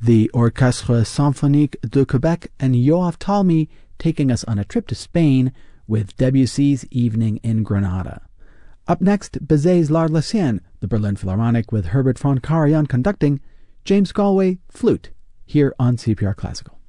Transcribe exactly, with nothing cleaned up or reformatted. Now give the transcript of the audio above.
the Orchestre Symphonique de Quebec, and Yoav Talmi taking us on a trip to Spain with Debussy's Evening in Granada. Up next, Bizet's L'Art Le Sien, the Berlin Philharmonic with Herbert von Karajan conducting, James Galway, flute, here on C P R Classical.